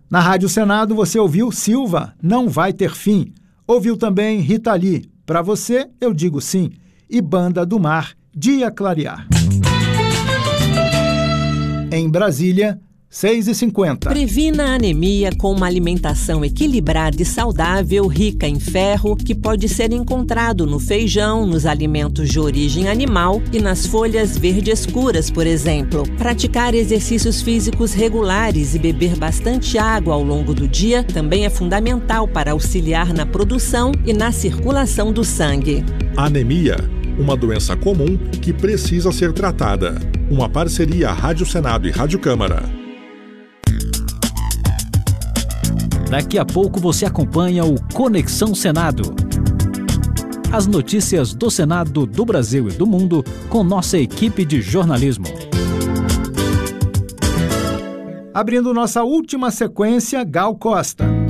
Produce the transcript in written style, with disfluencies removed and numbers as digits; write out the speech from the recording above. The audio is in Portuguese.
Na Rádio Senado você ouviu Silva, Não Vai Ter Fim. Ouviu também Rita Lee, Pra Você Eu Digo Sim. E Banda do Mar, Dia Clarear. Em Brasília, 6h50. Previna a anemia com uma alimentação equilibrada e saudável, rica em ferro, que pode ser encontrado no feijão, nos alimentos de origem animal e nas folhas verdes escuras, por exemplo. Praticar exercícios físicos regulares e beber bastante água ao longo do dia também é fundamental para auxiliar na produção e na circulação do sangue. Anemia, uma doença comum que precisa ser tratada. Uma parceria Rádio Senado e Rádio Câmara. Daqui a pouco você acompanha o Conexão Senado. As notícias do Senado, do Brasil e do mundo com nossa equipe de jornalismo. Abrindo nossa última sequência, Gal Costa.